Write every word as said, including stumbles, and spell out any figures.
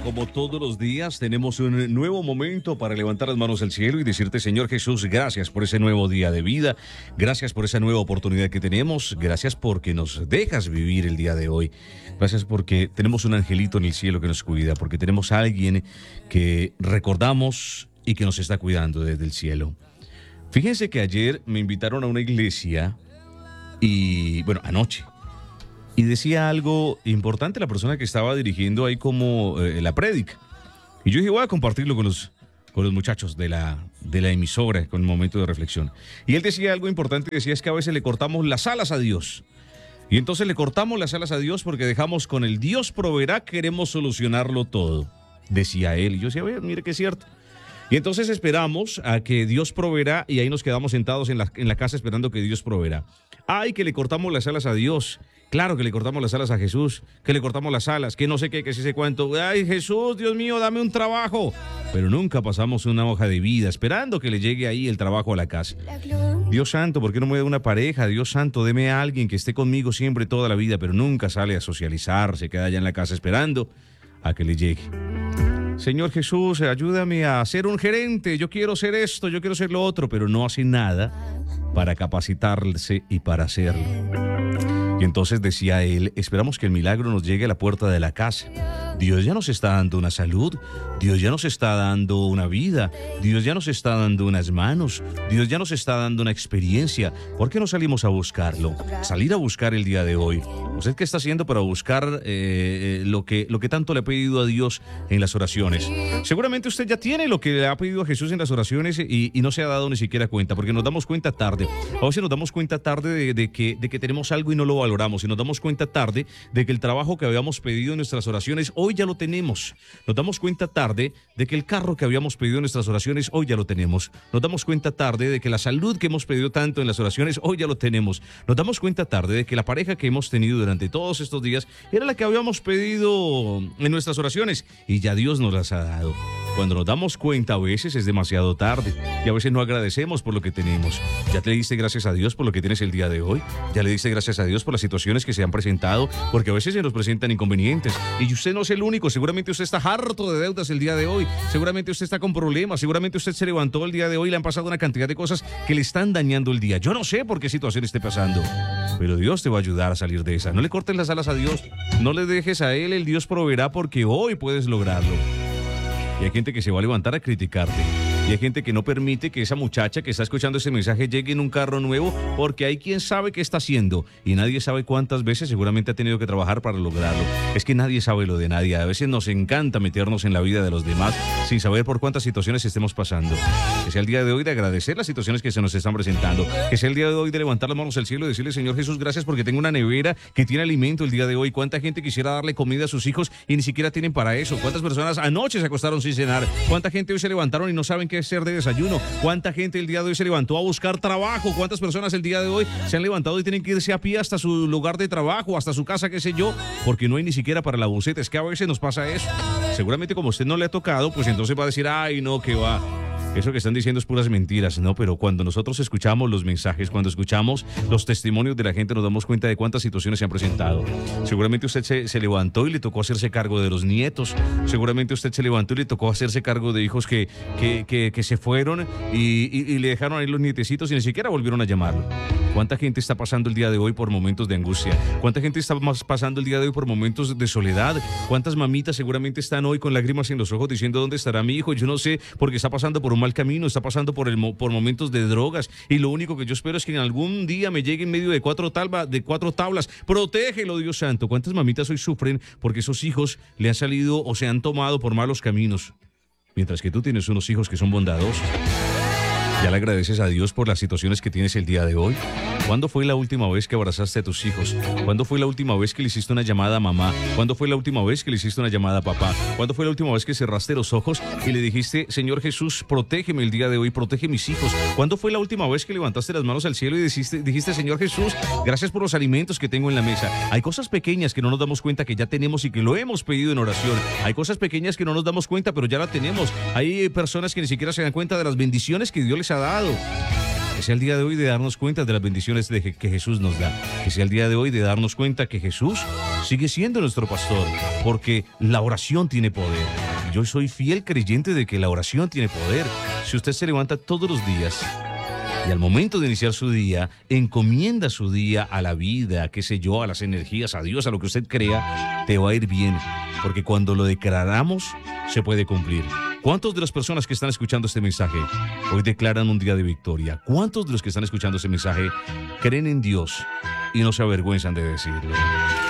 como todos los días, tenemos un nuevo momento para levantar las manos al cielo y decirte, Señor Jesús, gracias por ese nuevo día de vida, gracias por esa nueva oportunidad que tenemos, gracias porque nos dejas vivir el día de hoy, gracias porque tenemos un angelito en el cielo que nos cuida, porque tenemos a alguien que recordamos y que nos está cuidando desde el cielo. Fíjense que ayer me invitaron a una iglesia y, bueno, anoche, y decía algo importante la persona que estaba dirigiendo ahí como eh, la prédica. Y yo dije, voy a compartirlo con los, con los muchachos de la, de la emisora, con el momento de reflexión. Y él decía algo importante, decía es que a veces le cortamos las alas a Dios. Y entonces le cortamos las alas a Dios porque dejamos con el Dios proveerá, queremos solucionarlo todo, decía él. Y yo decía, mire que es cierto. Y entonces esperamos a que Dios proveerá y ahí nos quedamos sentados en la, en la casa esperando que Dios proveerá. Ay, que le cortamos las alas a Dios. Claro que le cortamos las alas a Jesús, que le cortamos las alas, que no sé qué, que sí sé cuánto. Ay, Jesús, Dios mío, dame un trabajo. Pero nunca pasamos una hoja de vida esperando que le llegue ahí el trabajo a la casa. Dios santo, ¿por qué no me da una pareja? Dios santo, deme a alguien que esté conmigo siempre toda la vida, pero nunca sale a socializar, se queda allá en la casa esperando a que le llegue. Señor Jesús, ayúdame a ser un gerente, yo quiero ser esto, yo quiero ser lo otro, pero no hace nada para capacitarse y para hacerlo. Y entonces decía él, esperamos que el milagro nos llegue a la puerta de la casa. Dios ya nos está dando una salud, Dios ya nos está dando una vida, Dios ya nos está dando unas manos, Dios ya nos está dando una experiencia. ¿Por qué no salimos a buscarlo? Salir a buscar el día de hoy. ¿Usted qué está haciendo para buscar eh, lo, que, lo que tanto le ha pedido a Dios en las oraciones? Seguramente usted ya tiene lo que le ha pedido a Jesús en las oraciones y, y no se ha dado ni siquiera cuenta, porque nos damos cuenta tarde. A veces nos damos cuenta tarde de, de, que, de que tenemos algo y no lo valoramos, y nos damos cuenta tarde de que el trabajo que habíamos pedido en nuestras oraciones hoy ya lo tenemos. Nos damos cuenta tarde de que el carro que habíamos pedido en nuestras oraciones hoy ya lo tenemos. Nos damos cuenta tarde de que la salud que hemos pedido tanto en las oraciones hoy ya lo tenemos. Nos damos cuenta tarde de que la pareja que hemos tenido durante todos estos días era la que habíamos pedido en nuestras oraciones y ya Dios nos las ha dado. Cuando nos damos cuenta a veces es demasiado tarde y a veces no agradecemos por lo que tenemos. Ya te diste gracias a Dios por lo que tienes el día de hoy. Ya le diste gracias a Dios por las situaciones que se han presentado, porque a veces se nos presentan inconvenientes y usted no es el único. Seguramente usted está harto de deudas el día de hoy, seguramente usted está con problemas, seguramente usted se levantó el día de hoy y le han pasado una cantidad de cosas que le están dañando el día. Yo no sé por qué situación esté pasando, pero Dios te va a ayudar a salir de esa. No le cortes las alas a Dios, no le dejes a Él, el Dios proveerá porque hoy puedes lograrlo. Y hay gente que se va a levantar a criticarte. Y hay gente que no permite que esa muchacha que está escuchando ese mensaje llegue en un carro nuevo porque hay quien sabe qué está haciendo y nadie sabe cuántas veces seguramente ha tenido que trabajar para lograrlo. Es que nadie sabe lo de nadie. A veces nos encanta meternos en la vida de los demás sin saber por cuántas situaciones estemos pasando. Que sea el día de hoy de agradecer las situaciones que se nos están presentando. Que sea el día de hoy de levantar las manos al cielo y decirle, Señor Jesús, gracias porque tengo una nevera que tiene alimento el día de hoy. ¿Cuánta gente quisiera darle comida a sus hijos y ni siquiera tienen para eso? ¿Cuántas personas anoche se acostaron sin cenar? ¿Cuánta gente hoy se levantaron y no saben qué hacer de desayuno? ¿Cuánta gente el día de hoy se levantó a buscar trabajo? ¿Cuántas personas el día de hoy se han levantado y tienen que irse a pie hasta su lugar de trabajo, hasta su casa, qué sé yo? Porque no hay ni siquiera para la buceta. Es que a veces nos pasa eso. Seguramente como a usted no le ha tocado, pues entonces va a decir, ay, no, que va. Eso que están diciendo es puras mentiras, ¿no? Pero cuando nosotros escuchamos los mensajes, cuando escuchamos los testimonios de la gente, nos damos cuenta de cuántas situaciones se han presentado. Seguramente usted se, se levantó y le tocó hacerse cargo de los nietos. Seguramente usted se levantó y le tocó hacerse cargo de hijos que, que, que, que se fueron y, y, y le dejaron ahí los nietecitos y ni siquiera volvieron a llamarlo. ¿Cuánta gente está pasando el día de hoy por momentos de angustia? ¿Cuánta gente está pasando el día de hoy por momentos de soledad? ¿Cuántas mamitas seguramente están hoy con lágrimas en los ojos diciendo dónde estará mi hijo? Yo no sé, porque está pasando por un mal camino, está pasando por, el, por momentos de drogas y lo único que yo espero es que en algún día me llegue en medio de cuatro, talba, de cuatro tablas. Protégelo, Dios santo. ¿Cuántas mamitas hoy sufren porque esos hijos le han salido o se han tomado por malos caminos? Mientras que tú tienes unos hijos que son bondadosos. ¿Ya le agradeces a Dios por las situaciones que tienes el día de hoy? ¿Cuándo fue la última vez que abrazaste a tus hijos? ¿Cuándo fue la última vez que le hiciste una llamada a mamá? ¿Cuándo fue la última vez que le hiciste una llamada a papá? ¿Cuándo fue la última vez que cerraste los ojos y le dijiste, Señor Jesús, protégeme el día de hoy, protege mis hijos? ¿Cuándo fue la última vez que levantaste las manos al cielo y dijiste, dijiste, Señor Jesús, gracias por los alimentos que tengo en la mesa? Hay cosas pequeñas que no nos damos cuenta que ya tenemos y que lo hemos pedido en oración. Hay cosas pequeñas que no nos damos cuenta, pero ya la tenemos. Hay personas que ni siquiera se dan cuenta de las bendiciones que Dios les ha dado. Que sea el día de hoy de darnos cuenta de las bendiciones de que Jesús nos da. Que sea el día de hoy de darnos cuenta que Jesús sigue siendo nuestro pastor, porque la oración tiene poder. Y yo soy fiel creyente de que la oración tiene poder. Si usted se levanta todos los días y al momento de iniciar su día, encomienda su día a la vida, qué sé yo, a las energías, a Dios, a lo que usted crea, te va a ir bien. Porque cuando lo declaramos, se puede cumplir. ¿Cuántos de las personas que están escuchando este mensaje hoy declaran un día de victoria? ¿Cuántos de los que están escuchando este mensaje creen en Dios y no se avergüenzan de decirlo?